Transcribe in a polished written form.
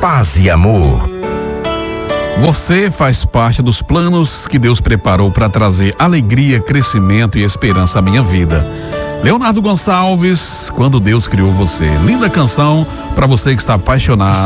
paz e amor. Você faz parte dos planos que Deus preparou para trazer alegria, crescimento e esperança à minha vida. Leonardo Gonçalves, Quando Deus Criou Você. Linda canção para você que está apaixonado